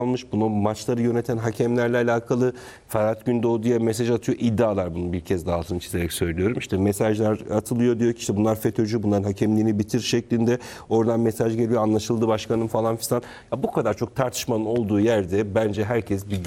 almış. Bunu maçları yöneten hakemlerle alakalı Ferhat Gündoğdu'ya mesaj atıyor. İddialar, bunu bir kez daha altını çizerek söylüyorum. İşte mesajlar atılıyor, diyor ki işte bunlar FETÖ'cü, bunların hakemliğini bitir şeklinde. Oradan mesaj geliyor, anlaşıldı başkanım falan filan. Ya bu kadar çok tartışmanın olduğu yerde bence herkes bir